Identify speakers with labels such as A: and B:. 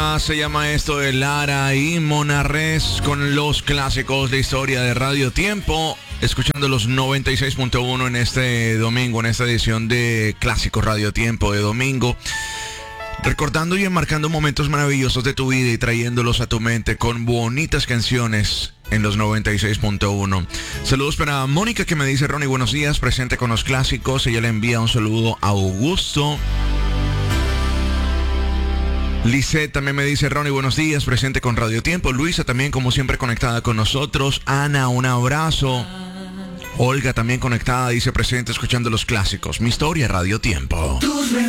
A: Se llama esto de Lara y Monarres con los clásicos de historia de Radio Tiempo, escuchando los 96.1 en este domingo, en esta edición de Clásicos Radio Tiempo de domingo, recordando y enmarcando momentos maravillosos de tu vida y trayéndolos a tu mente con bonitas canciones en los 96.1. Saludos para Mónica, que me dice: Ronnie, buenos días, presente con los clásicos. Ella le envía un saludo a Augusto. Lisette también me dice: Ronnie, buenos días, presente con Radio Tiempo. Luisa también, como siempre, conectada con nosotros. Ana, un abrazo. Olga también conectada, dice: presente escuchando los clásicos. Mi historia, Radio Tiempo.
B: Tus